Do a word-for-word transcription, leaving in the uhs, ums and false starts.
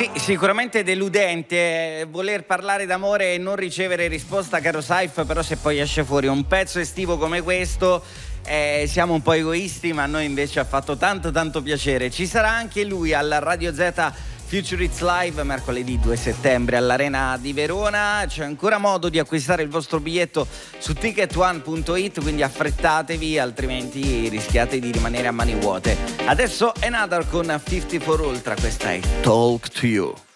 Sì, sicuramente deludente voler parlare d'amore e non ricevere risposta, caro Saif, però se poi esce fuori un pezzo estivo come questo, eh, siamo un po' egoisti, ma a noi invece ha fatto tanto tanto piacere. Ci sarà anche lui alla Radio Z Future Hits Live mercoledì due settembre all'Arena di Verona. C'è ancora modo di acquistare il vostro biglietto su ticket one punto it, quindi affrettatevi, altrimenti rischiate di rimanere a mani vuote. Adesso Another con cinquantaquattro Ultra, questa è Talk to You.